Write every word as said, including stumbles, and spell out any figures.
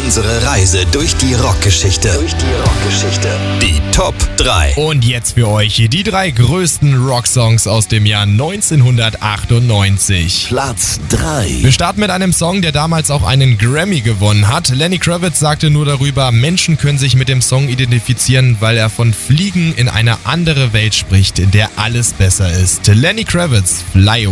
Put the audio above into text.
Unsere Reise durch die Rockgeschichte. Durch die Rockgeschichte. Die Top drei. Und jetzt für euch die drei größten Rocksongs aus dem Jahr neunzehnhundertachtundneunzig. Platz drei. Wir starten mit einem Song, der damals auch einen Grammy gewonnen hat. Lenny Kravitz sagte nur darüber, Menschen können sich mit dem Song identifizieren, weil er von Fliegen in eine andere Welt spricht, in der alles besser ist. Lenny Kravitz, Fly Away.